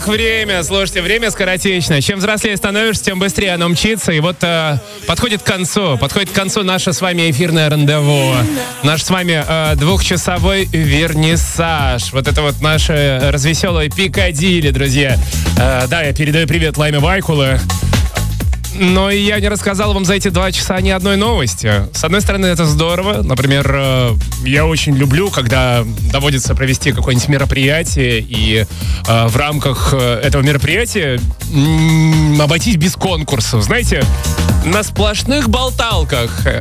Эх, время, слушайте, время скоротечно. Чем взрослее становишься, тем быстрее оно мчится. И вот подходит к концу наше с вами эфирное рандеву. Наш с вами двухчасовой вернисаж. Вот это вот наше развеселое Пикадилли, друзья. Да, я передаю привет Лайме Вайкуле. Но я не рассказал вам за эти 2 часа ни одной новости. С одной стороны, это здорово. Например, я очень люблю, когда доводится провести какое-нибудь мероприятие, и в рамках этого мероприятия обойтись без конкурсов. Знаете, на сплошных болталках.